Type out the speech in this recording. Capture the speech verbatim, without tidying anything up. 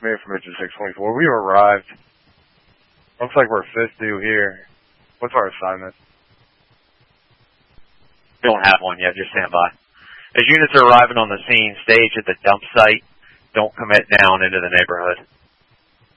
me from Engine six twenty-four. We arrived. Looks like we're fifth due here. What's our assignment? Don't have one yet. Just stand by. As units are arriving on the scene, stage at the dump site. Don't commit down into the neighborhood.